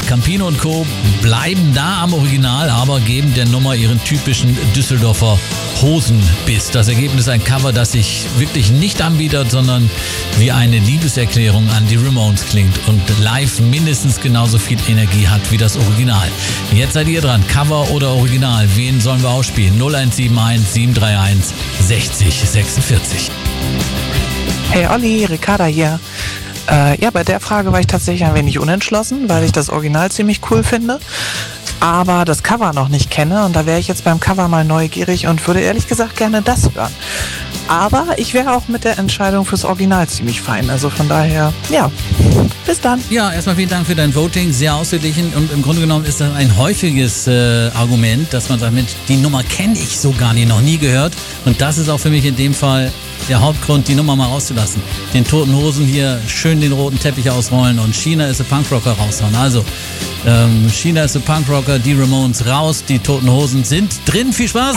Campino und Co. bleiben da am Original, aber geben der Nummer ihren typischen Düsseldorfer Hosenbiss. Das Ergebnis ein Cover, das sich wirklich nicht anbietet, sondern wie eine Liebeserklärung an die Ramones klingt und live mindestens genauso viel Energie hat wie das Original. Jetzt seid ihr dran, Cover oder Original, wen sollen wir ausspielen? 0171 731 60 46. Hey Olli, Ricarda hier. Ja, bei der Frage war ich tatsächlich ein wenig unentschlossen, weil ich das Original ziemlich cool finde, aber das Cover noch nicht kenne und da wäre ich jetzt beim Cover mal neugierig und würde ehrlich gesagt gerne das hören. Aber ich wäre auch mit der Entscheidung fürs Original ziemlich fein, also von daher, ja, bis dann. Ja, erstmal vielen Dank für dein Voting, sehr ausgeglichen und im Grunde genommen ist das ein häufiges Argument, dass man sagt, Mensch, die Nummer kenne ich so gar nicht, noch nie gehört und das ist auch für mich in dem Fall der Hauptgrund, die Nummer mal rauszulassen. Den Toten Hosen hier schön den roten Teppich ausrollen und China is a Punkrocker raushauen. Also, China is a Punkrocker, die Ramones raus, die Toten Hosen sind drin. Viel Spaß!